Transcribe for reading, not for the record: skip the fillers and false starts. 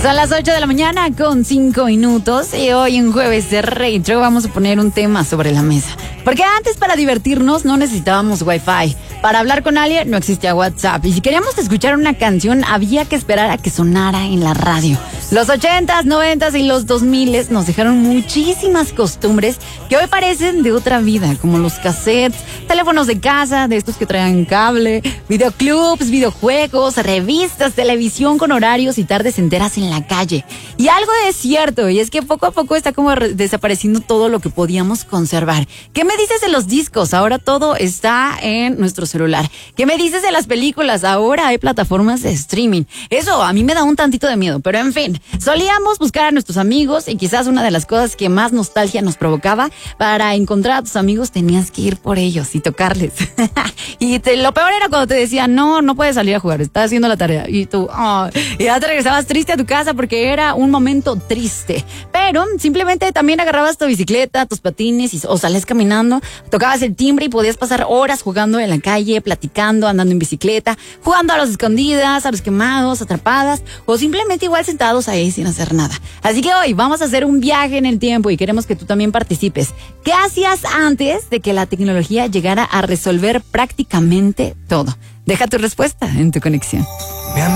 Son las 8 de la mañana con 5 minutos y hoy en Jueves de Retro vamos a poner un tema sobre la mesa. Porque antes para divertirnos no necesitábamos Wi-Fi. Para hablar con alguien no existía WhatsApp. Y si queríamos escuchar una canción había que esperar a que sonara en la radio. Los 80s, 90s y los 2000s nos dejaron muchísimas costumbres que hoy parecen de otra vida, como los cassettes, teléfonos de casa, de estos que traían cable, videoclubs, videojuegos, revistas, televisión con horarios y tardes enteras en la calle. Y algo es cierto, y es que poco a poco está como desapareciendo todo lo que podíamos conservar. ¿Qué me dices de los discos? Ahora todo está en nuestro celular. ¿Qué me dices de las películas? Ahora hay plataformas de streaming. Eso a mí me da un tantito de miedo, pero en fin, solíamos buscar a nuestros amigos y quizás una de las cosas que más nostalgia nos provocaba, para encontrar a tus amigos tenías que ir por ellos y tocarles. Y lo peor era cuando te decían, no puedes salir a jugar, estás haciendo la tarea. Y tú, y ya te regresabas triste a tu casa porque era un momento triste. Pero simplemente también agarrabas tu bicicleta, tus patines o salías caminando, tocabas el timbre y podías pasar horas jugando en la calle, platicando, andando en bicicleta, jugando a las escondidas, a los quemados, atrapadas o simplemente igual sentados ahí sin hacer nada. Así que hoy vamos a hacer un viaje en el tiempo y queremos que tú también participes. ¿Qué hacías antes de que la tecnología llegara a resolver prácticamente todo? Deja tu respuesta en tu conexión.